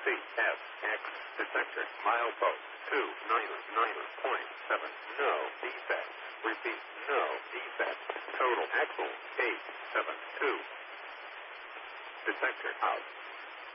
CSX detector. Milepost 299.7. No defects. Repeat, no defects. Total axle 872. Detector out.